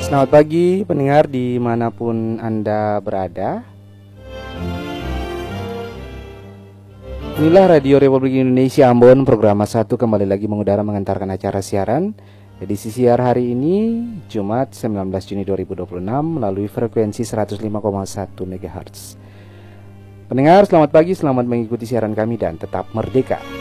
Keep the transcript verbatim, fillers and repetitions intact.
Selamat pagi pendengar dimanapun Anda berada. Inilah Radio Republik Indonesia Ambon, program satu kembali lagi mengudara mengantarkan acara siaran edisi siar hari ini Jumat sembilan belas Juni dua ribu dua puluh enam melalui frekuensi seratus lima koma satu megahertz. Pendengar selamat pagi, selamat mengikuti siaran kami dan tetap merdeka.